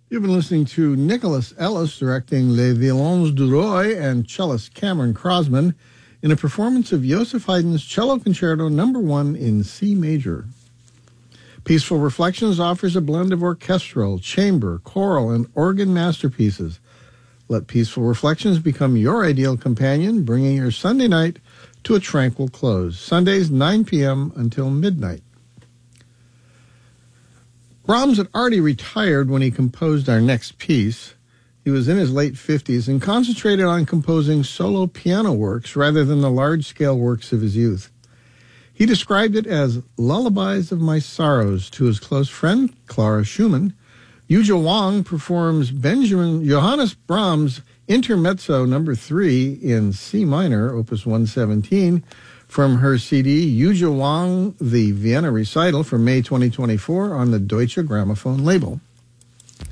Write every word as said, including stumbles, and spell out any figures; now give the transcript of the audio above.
You've been listening to Nicholas Ellis directing Les Violons du Roi and cellist Cameron Crosman in a performance of Joseph Haydn's Cello Concerto Number One in C major. Peaceful Reflections offers a blend of orchestral, chamber, choral, and organ masterpieces. Let Peaceful Reflections become your ideal companion, bringing your Sunday night to a tranquil close. Sundays, nine p.m. until midnight. Brahms had already retired when he composed our next piece. He was in his late fifties and concentrated on composing solo piano works rather than the large-scale works of his youth. He described it as lullabies of my sorrows to his close friend, Clara Schumann. Yuja Wang performs Benjamin Johannes Brahms' Intermezzo number three in C minor, opus one seventeen, from her C D, Yuja Wang, the Vienna Recital, from May twenty twenty-four on the Deutsche Grammophon label.